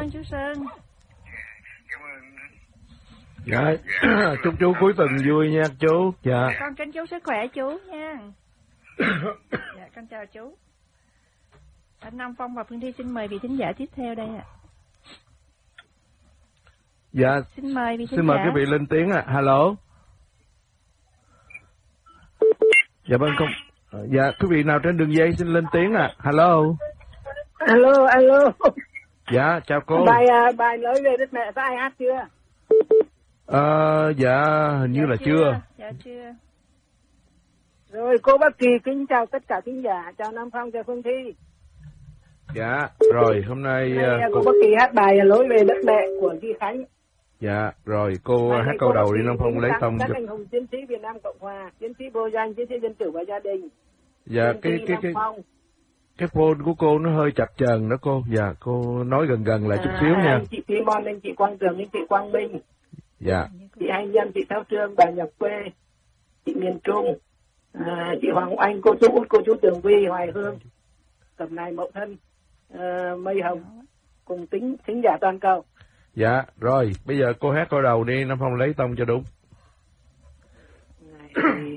ơn chú Sơn. Cảm ơn. Dạ. Chúc chú cuối tuần vui nha chú. Dạ. Con kính chú sức khỏe chú nha. Dạ, con chào chú. Anh Nam Phong và Phương Thi xin mời vị thính giả tiếp theo đây ạ. Dạ. Xin mời vị thính giả. Xin mời quý vị lên tiếng ạ. Hello. Dạ vâng không. Dạ, quý vị nào trên đường dây xin lên tiếng ạ. Hello. Alo. Dạ, chào cô. Bài nói về đất mẹ có ai hát chưa? Dạ, hình như là chưa. Dạ chưa. Rồi, cô Bác Kỳ kính chào tất cả thính giả, chào Nam Phong, chào Phương Thi. Dạ, rồi hôm nay cô Bác Kỳ hát bài Lối về đất mẹ của Duy Khánh. Dạ, rồi cô hát câu đầu đi Nam Phong lấy tông. Các anh hùng chiến sĩ Việt Nam Cộng Hòa, chiến sĩ vô danh, chiến sĩ dân chủ và gia đình. Dạ, cái phone của cô nó hơi chập chờn đó cô. Dạ, cô nói gần lại chút xíu nha. Anh chị Timon, anh chị Quang Tường, anh chị Quang Minh. Dạ. Chị Anh Nhân, chị Thao Trương, bà Nhật Quê, chị Miền Trung, chị Hoàng Anh, cô chú Út, cô chú Tường Vi, Hoài Hương, Cẩm Nài, Mậu Thân, Mây Hồng, cùng thính giả toàn cầu. Dạ, rồi, bây giờ cô hát câu đầu đi, Nam Phong lấy tông cho đúng.